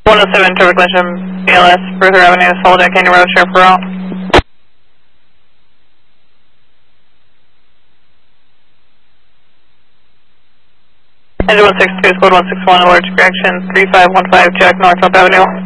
107 traffic collision, BLS, Bertha Avenue, Solid Canyon Road, Sheriff Route. Engine 162, Code 161, allergic reaction, 3515 Jack Northrop Avenue.